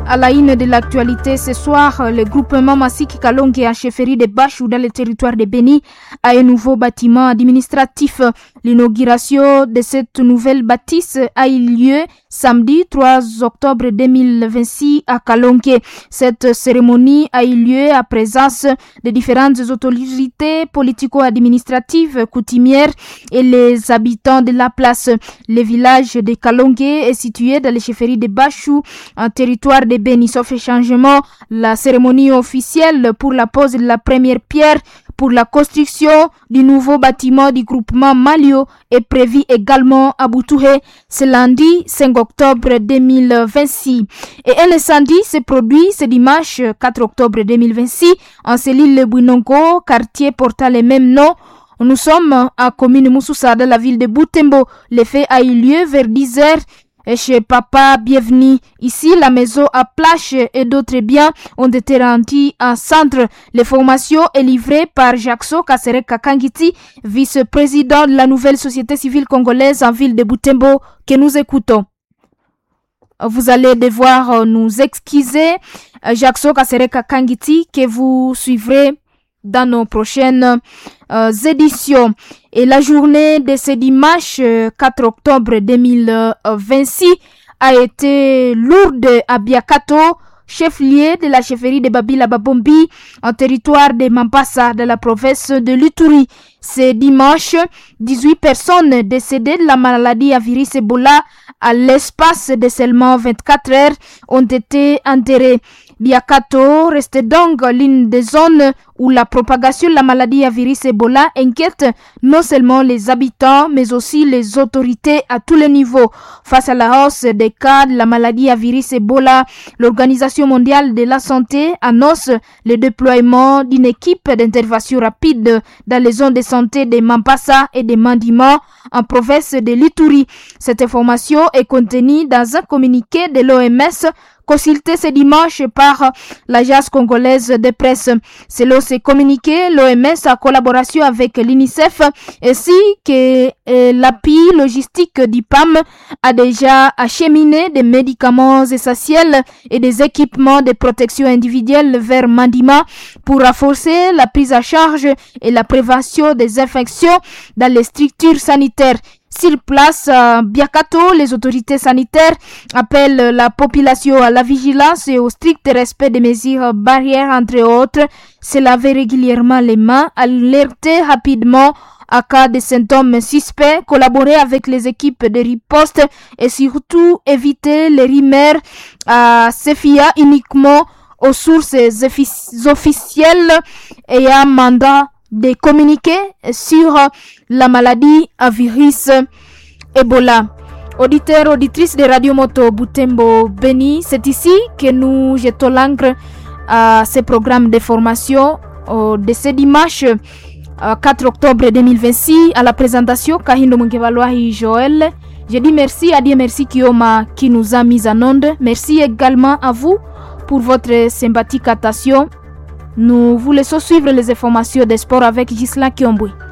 À la une de l'actualité ce soir, le groupement Masiki Kalonge en chefferie de Bachou dans le territoire de Beni a un nouveau bâtiment administratif. L'inauguration de cette nouvelle bâtisse a eu lieu samedi 3 octobre 2026 à Kalonge. Cette cérémonie a eu lieu à présence de différentes autorités politico-administratives, coutumières et les habitants de la place. Le village de Kalonge est situé dans les chefferies de Bachou, en territoire de Beni. Sauf changement, la cérémonie officielle pour la pose de la première pierre pour la construction du nouveau bâtiment du groupement Malio est prévue également à Boutoué ce lundi 5 octobre 2026. Et un incendie s'est produit ce dimanche 4 octobre 2026 en cellule Le Bouinongo, quartier portant le même nom. Nous sommes à commune Moussoussa de la ville de Boutembo. Le fait a eu lieu vers 10h. Chez Papa Bienvenue. Ici, la maison à plage et d'autres biens ont été rendus en centre. L'information est livrée par Jackson Kasereka Kangiti, vice-président de la nouvelle société civile congolaise en ville de Boutembo, que nous écoutons. Vous allez devoir nous excuser, Jackson Kasereka Kangiti, que vous suivrez dans nos prochaines éditions. Et la journée de ce dimanche 4 octobre 2026 a été lourde à Biakato, chef-lieu de la chefferie de Babila Babombi, en territoire de Mambasa, de la province de l'Ituri. Ce dimanche, 18 personnes décédées de la maladie à virus Ebola à l'espace de seulement 24 heures ont été enterrées. Biakato reste donc l'une des zones où la propagation de la maladie à virus Ebola inquiète non seulement les habitants, mais aussi les autorités à tous les niveaux. Face à la hausse des cas de la maladie à virus Ebola, l'Organisation mondiale de la santé annonce le déploiement d'une équipe d'intervention rapide dans les zones de santé de Mambasa et de Mandima en province de l'Ituri. Cette information est contenue dans un communiqué de l'OMS consulté ce dimanche par l'agence congolaise de presse. Selon ce communiqué, l'OMS, en collaboration avec l'UNICEF ainsi que l'appui logistique du PAM, a déjà acheminé des médicaments essentiels et des équipements de protection individuelle vers Mandima pour renforcer la prise en charge et la prévention des infections dans les structures sanitaires. Sur place, Biakato, les autorités sanitaires appellent la population à la vigilance et au strict respect des mesures barrières, entre autres, se laver régulièrement les mains, alerter rapidement en cas de symptômes suspects, collaborer avec les équipes de riposte et surtout éviter les rumeurs à se fier uniquement aux sources officielles et à mandat de communiquer sur la maladie à virus Ebola. Auditeurs, auditrices de Radio Moto Boutembo Beni, c'est ici que nous jetons l'encre à ce programme de formation de ce dimanche 4 octobre 2026 à la présentation Kahindo Mungevaloahi Joël. Je dis merci à Dieu, merci Kioma qui nous a mis en onde. Merci également à vous pour votre sympathique attention. Nous vous laissons suivre les informations des sports avec Gisela Kiomboui.